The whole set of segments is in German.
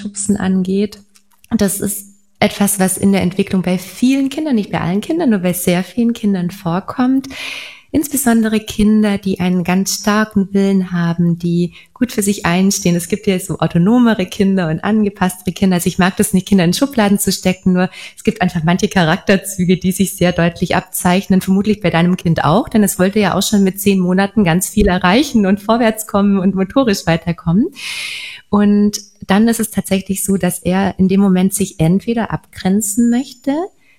Schubsen angeht. Das ist etwas, was in der Entwicklung bei vielen Kindern, nicht bei allen Kindern, nur bei sehr vielen Kindern vorkommt. Insbesondere Kinder, die einen ganz starken Willen haben, die gut für sich einstehen. Es gibt ja so autonomere Kinder und angepasstere Kinder. Also ich mag das nicht, Kinder in Schubladen zu stecken, nur es gibt einfach manche Charakterzüge, die sich sehr deutlich abzeichnen. Vermutlich bei deinem Kind auch, denn es wollte ja auch schon mit 10 Monaten ganz viel erreichen und vorwärts kommen und motorisch weiterkommen. Und dann ist es tatsächlich so, dass er in dem Moment sich entweder abgrenzen möchte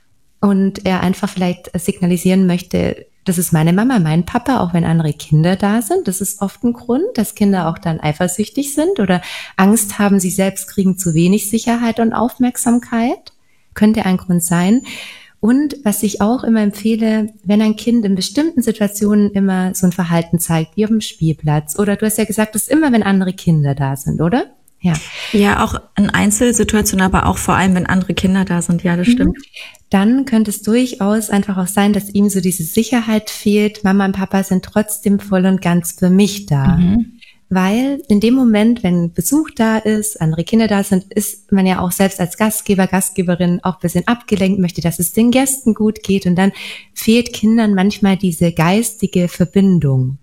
und er einfach vielleicht signalisieren möchte, das ist meine Mama, mein Papa, auch wenn andere Kinder da sind. Das ist oft ein Grund, dass Kinder auch dann eifersüchtig sind oder Angst haben, sie selbst kriegen zu wenig Sicherheit und Aufmerksamkeit. Könnte ein Grund sein. Und was ich auch immer empfehle, wenn ein Kind in bestimmten Situationen immer so ein Verhalten zeigt, wie auf dem Spielplatz. Oder du hast ja gesagt, das ist immer, wenn andere Kinder da sind, oder? Ja. Ja, auch in Einzelsituationen, aber auch vor allem, wenn andere Kinder da sind. Ja, das stimmt. Dann könnte es durchaus einfach auch sein, dass ihm so diese Sicherheit fehlt. Mama und Papa sind trotzdem voll und ganz für mich da. Weil in dem Moment, wenn Besuch da ist, andere Kinder da sind, ist man ja auch selbst als Gastgeber, Gastgeberin auch ein bisschen abgelenkt, möchte, dass es den Gästen gut geht. Und dann fehlt Kindern manchmal diese geistige Verbindung.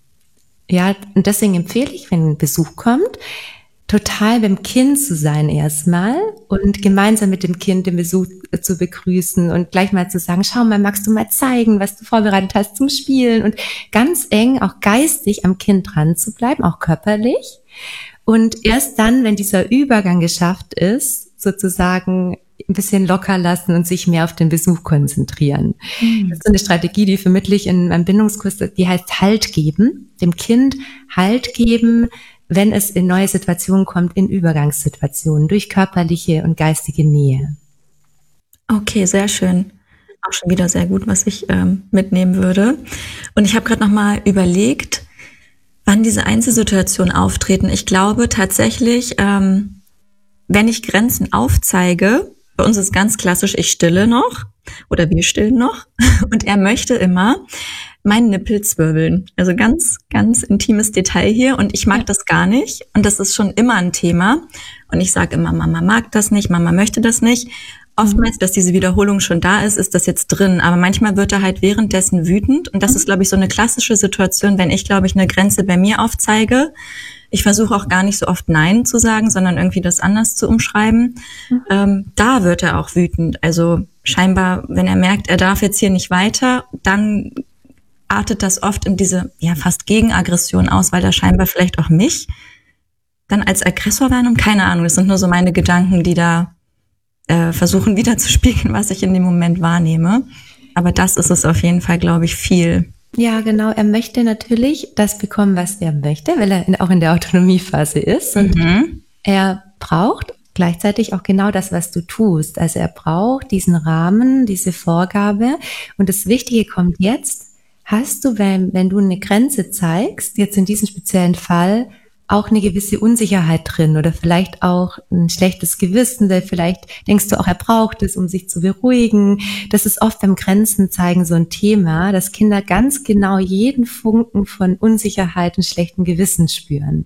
Ja, und deswegen empfehle ich, wenn Besuch kommt, total beim Kind zu sein erstmal und gemeinsam mit dem Kind den Besuch zu begrüßen und gleich mal zu sagen, schau mal, magst du mal zeigen, was du vorbereitet hast zum Spielen, und ganz eng auch geistig am Kind dran zu bleiben, auch körperlich. Und erst dann, wenn dieser Übergang geschafft ist, sozusagen ein bisschen locker lassen und sich mehr auf den Besuch konzentrieren. Das ist so eine Strategie, die vermittle ich in meinem Bindungskurs, die heißt Halt geben, dem Kind Halt geben, wenn es in neue Situationen kommt, in Übergangssituationen, durch körperliche und geistige Nähe. Okay, sehr schön. Auch schon wieder sehr gut, was ich mitnehmen würde. Und ich habe gerade nochmal überlegt, wann diese Einzelsituationen auftreten. Ich glaube tatsächlich, wenn ich Grenzen aufzeige, bei uns ist ganz klassisch, ich stille noch oder wir stillen noch und er möchte immer meinen Nippel zwirbeln. Also ganz, ganz intimes Detail hier und ich mag das gar nicht und das ist schon immer ein Thema und ich sage immer, Mama mag das nicht, Mama möchte das nicht. Oftmals, dass diese Wiederholung schon da ist das jetzt drin, aber manchmal wird er halt währenddessen wütend und das ist, glaube ich, so eine klassische Situation, wenn ich, glaube ich, eine Grenze bei mir aufzeige. Ich versuche auch gar nicht so oft Nein zu sagen, sondern irgendwie das anders zu umschreiben. Da wird er auch wütend. Also scheinbar, wenn er merkt, er darf jetzt hier nicht weiter, dann artet das oft in diese fast Gegenaggression aus, weil er scheinbar vielleicht auch mich dann als Aggressor wahrnimmt. Keine Ahnung, das sind nur so meine Gedanken, die da versuchen wiederzuspiegeln, was ich in dem Moment wahrnehme. Aber das ist es auf jeden Fall, glaube ich, viel. Ja, genau. Er möchte natürlich das bekommen, was er möchte, weil er auch in der Autonomiephase ist. Und er braucht gleichzeitig auch genau das, was du tust. Also er braucht diesen Rahmen, diese Vorgabe. Und das Wichtige kommt jetzt. Hast du, wenn du eine Grenze zeigst, jetzt in diesem speziellen Fall, auch eine gewisse Unsicherheit drin oder vielleicht auch ein schlechtes Gewissen, weil vielleicht denkst du auch, er braucht es, um sich zu beruhigen. Das ist oft beim Grenzen zeigen so ein Thema, dass Kinder ganz genau jeden Funken von Unsicherheit und schlechtem Gewissen spüren.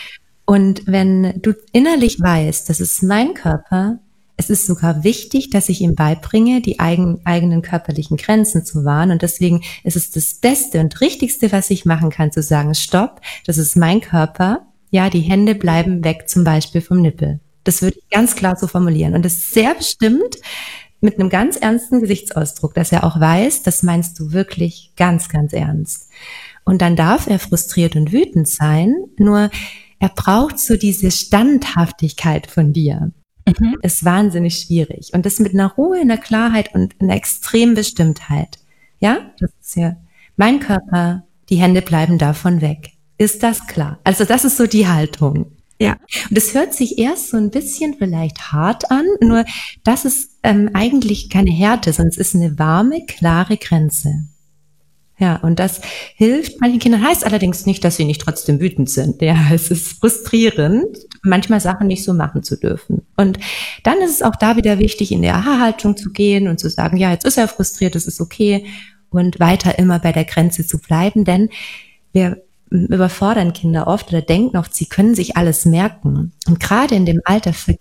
Und wenn du innerlich weißt, das ist mein Körper, es ist sogar wichtig, dass ich ihm beibringe, die eigenen körperlichen Grenzen zu wahren. Und deswegen ist es das Beste und Richtigste, was ich machen kann, zu sagen, stopp, das ist mein Körper. Ja, die Hände bleiben weg, zum Beispiel vom Nippel. Das würde ich ganz klar so formulieren. Und das ist sehr bestimmt mit einem ganz ernsten Gesichtsausdruck, dass er auch weiß, das meinst du wirklich ganz, ganz ernst. Und dann darf er frustriert und wütend sein, nur er braucht so diese Standhaftigkeit von dir. Ist wahnsinnig schwierig. Und das mit einer Ruhe, einer Klarheit und einer extremen Bestimmtheit. Ja, das ist ja mein Körper, die Hände bleiben davon weg. Ist das klar? Also das ist so die Haltung. Ja. Und es hört sich erst so ein bisschen vielleicht hart an, nur das ist eigentlich keine Härte, sondern es ist eine warme, klare Grenze. Ja, und das hilft manchen Kindern, heißt allerdings nicht, dass sie nicht trotzdem wütend sind. Ja, es ist frustrierend, manchmal Sachen nicht so machen zu dürfen. Und dann ist es auch da wieder wichtig, in die Aha-Haltung zu gehen und zu sagen, ja, jetzt ist er frustriert, das ist okay, und weiter immer bei der Grenze zu bleiben, denn wir überfordern Kinder oft oder denken oft, sie können sich alles merken. Und gerade in dem Alter